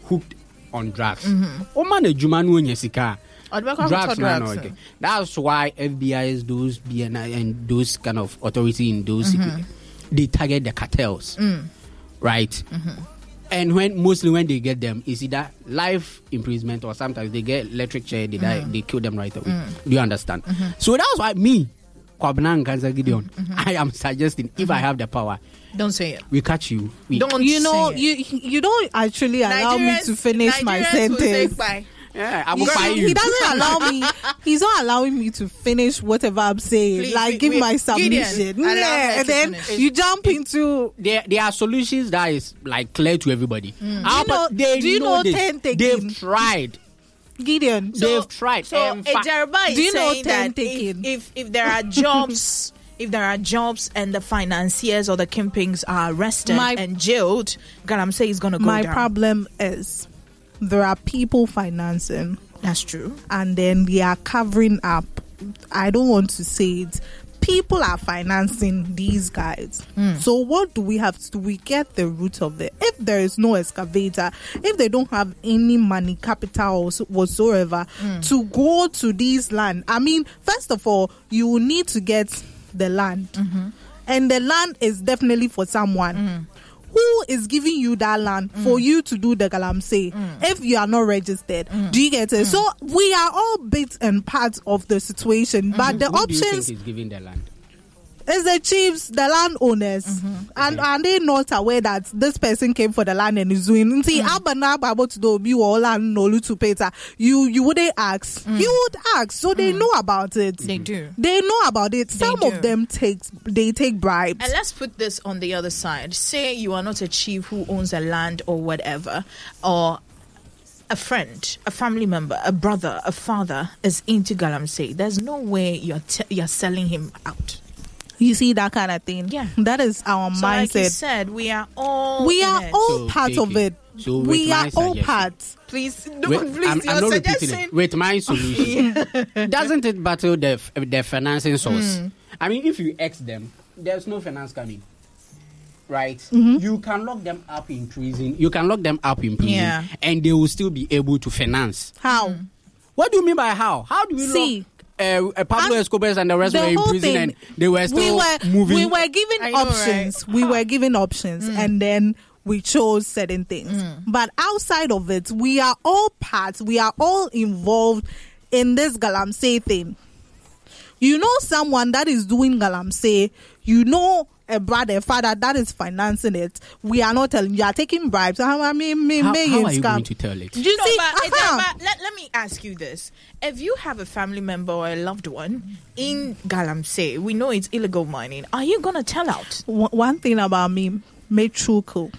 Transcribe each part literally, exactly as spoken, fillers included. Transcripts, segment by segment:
hooked on drugs. O man a jumanu nyesika. Drugs man okay. That's why F B I's those B N I and those kind of authority in those mm-hmm. they target the cartels, mm. right? Mm-hmm. And when mostly when they get them, is either life imprisonment or sometimes they get electric chair. They die, mm. they kill them right away. Mm. Do you understand? Mm-hmm. So that's why me, Kwabena and Kansa Gideon, mm-hmm. I am suggesting if mm-hmm. I have the power. Don't say it. We catch you. We don't. You know, you you don't actually allow me to finish Nigerians my sentence. Yeah, I will buy you. He doesn't allow me. He's not allowing me to finish whatever I'm saying. Please, like, we, give we, my submission. Yeah, and then finish. You jump into. There, there are solutions that is like clear to everybody. Mm. Do you know? They do you know? know ten They've tried. Gideon, so, they've tried. So, um, fa- is do you know ten taking? If, if if there are jobs. If there are jobs and the financiers or the kingpins are arrested my, and jailed, Galamsey is going to go my down. My problem is there are people financing. That's true. And then they are covering up. I don't want to say it. People are financing these guys. Mm. So what do we have to do? We get the root of it. If there is no excavator, if they don't have any money, capital whatsoever mm. to go to these land, I mean, first of all, you will need to get the land, mm-hmm. and the land is definitely for someone mm. who is giving you that land mm. for you to do the galamsey mm. if you are not registered. Mm. Do you get it? Mm. So we are all bits and parts of the situation, mm. but the who options do you think is giving the land? Is the chiefs, the landowners, mm-hmm. and okay. are they not aware that this person came for the land and is doing? See, mm. you you wouldn't ask. Mm. You would ask, so they mm. know about it. They do. They know about it. They Some do. of them take they take bribes. And let's put this on the other side. Say you are not a chief who owns a land or whatever, or a friend, a family member, a brother, a father is into galamsey. There's no way you're t- you're selling him out. You see that kind of thing? Yeah. That is our so mindset. Like you said, we are all We are it. all so part of it. So we are all parts. Please, no, with, please, I'm, I'm not repeating it. With my solution, doesn't it battle the, the financing source? Mm. I mean, if you X them, there's no finance coming. Right? Mm-hmm. You can lock them up in prison. You can lock them up in prison. Yeah. And they will still be able to finance. How? Mm. What do you mean by how? How do we See, lock... Uh, uh, Pablo and Escobar and the rest the were in prison thing, and they were still we were, moving. We were given I know, options. right? We Huh. were given options, mm. and then we chose certain things. Mm. But outside of it, we are all parts. We are all involved in this galamsey thing. You know someone that is doing galamsey. You know a brother, a father that is financing it. We are not telling you. You are taking bribes. I mean, me, how, me, how are you going to tell it? You no, see, but, uh-huh. but let, let me ask you this. If you have a family member or a loved one in galamsey, we know it's illegal mining, are you going to tell out? W- one thing about me, me true cool.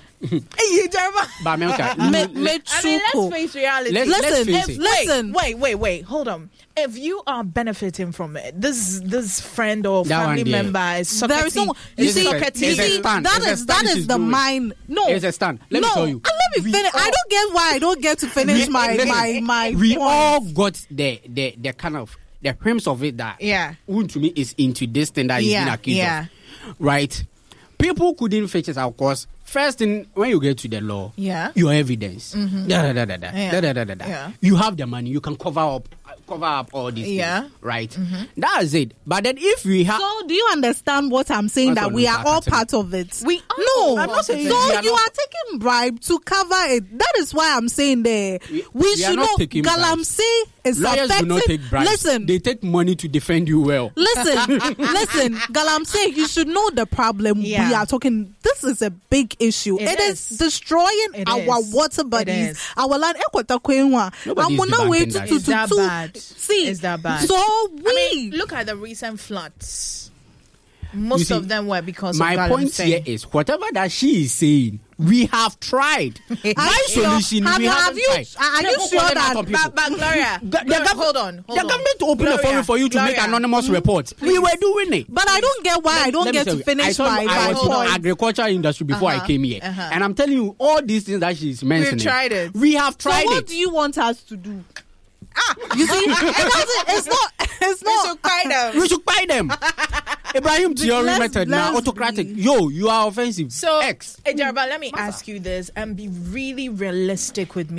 But me, okay. me, me I mean, let's face reality. Let's, listen, let's face if, it. listen. Wait, wait, wait. Hold on. If you are benefiting from it, this this friend or That family one there. member is There is no. socketing- You is see, socketing- you It's a see stand. that It's a is stand that she's is the doing. mind. No, It's a stand. Let no. me tell you. And let me We finish. all- I don't get why I don't get to finish my Listen, my my. We point. all got the the the kind of the whims of it that Yeah. who to me is into this thing that he's Yeah, been accused yeah. of. Right? People couldn't fetch it out because first thing when you get to the law, Yeah. your evidence. Mhm. Da, da, da, da, da, Yeah. da, da, da, da, da. Yeah. You have the money, you can cover up cover up all these Yeah. things. Right? Mhm. That's it. But then if we have So do you understand what I'm saying? What's That on we the are all Saturday? part of it. We are no, all I'm not saying so we are you not- are taking bribe to cover it. That is why I'm saying there. We- We, we are should not know taking bribes. galamsey is lawyers do affecting. not take bribes. Listen, They take money to defend you well. Listen, listen, galamsey, you should know the problem Yeah. we are talking. This is a big issue. It it is. is. destroying It our is. water It bodies, is. our land. Ekwata kwenwa. Nobody's I'm on our way debunking to that. to Is that to- bad? See, Is that bad? So we I mean, look at the recent floods. Most You see, of them were because My of point galamsey. here is whatever that she is saying, we have tried. Are My you sure? solution, Have, we have haven't you? tried. Are Let you me sure call them that? out on people. But, but Gloria, Ga- the Gloria, gov- hold on. Hold the on. government opened Gloria, the forum for you to Gloria, make anonymous reports. We were doing it. But I don't get why I don't Let me get tell to you, finish I told my, you my I was in the point. agriculture industry before Uh-huh, I came here, uh-huh. and I'm telling you all these things that she's mentioning. tried it. We have tried So what it. do you want us to do? Ah, you see, it doesn't. It's not. It's We not. should buy them. We should buy them. Ibrahim theory Let's- method now, let's autocratic. be- Yo, you are offensive. So, X. Ejarba, let me ask you this and be really realistic with me.